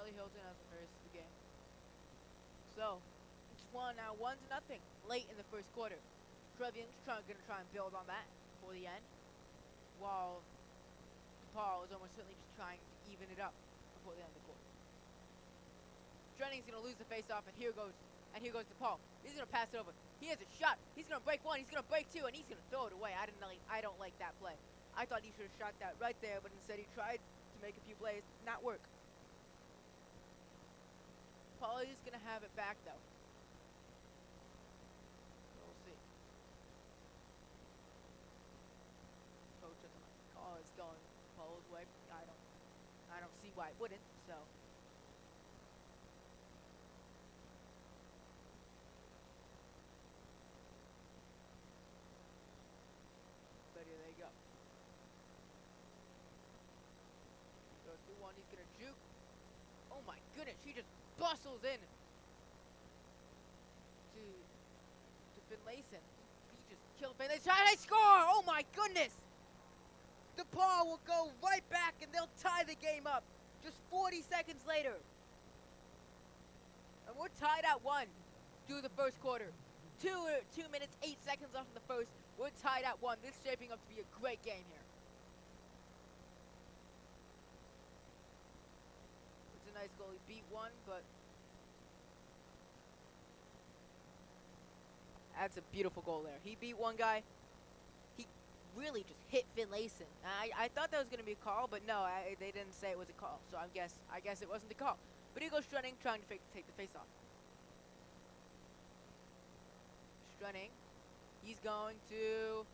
Charlie Hilton has the first of the game. So, it's now 1-0 late in the first quarter. Trevian's gonna try and build on that for the end, while DePaul is almost certainly just trying to even it up before the end of the quarter. Strenning's gonna lose the face-off, and here goes DePaul. He's gonna pass it over. He has a shot. He's gonna break one. He's gonna break two, and he's gonna throw it away. I don't like that play. I thought he should have shot that right there, but instead he tried to make a few plays, not work. Paulie's gonna have it back though. We'll see. Coach doesn't like the call. It's going Paul's way. I don't see why it wouldn't. So. But here they go. Goes through one. He's gonna juke. Oh my goodness! He just bustles in to Finlayson. He just killed Finlayson. And they score! Oh my goodness! DePaul will go right back and they'll tie the game up just 40 seconds later. And we're tied at 1 through the first quarter. 2 minutes, 8 seconds left in the first. We're tied at 1. This is shaping up to be a great game here. It's a nice goal. He beat one, but that's a beautiful goal there. He beat one guy. He really just hit Finlayson. I thought that was going to be a call, but no, they didn't say it was a call. So I guess it wasn't a call. But here goes Strunning trying to take the face off. Strunning. He's going to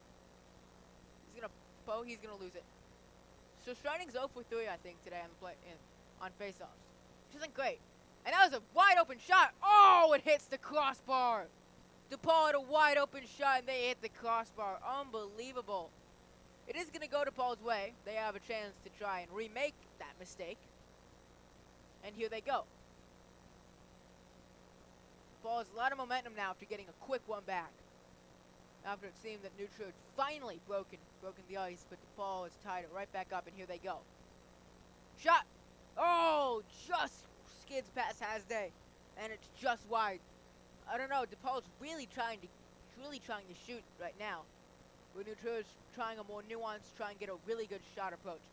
lose it. So Strunning's 0 for 3, I think, today on face-offs, which isn't great. And that was a wide open shot. Oh, it hits the crossbar. DePaul had a wide open shot and they hit the crossbar. Unbelievable. It is going to go DePaul's way. They have a chance to try and remake that mistake. And here they go. DePaul has a lot of momentum now after getting a quick one back. After it seemed that Neutral had finally broken the ice, but DePaul has tied it right back up, and here they go. Shot! Oh, just skids past Hasday, and it's just wide. I don't know. DePaul's really trying to shoot right now. But Neutral is trying a more nuanced, try and get a really good shot approach.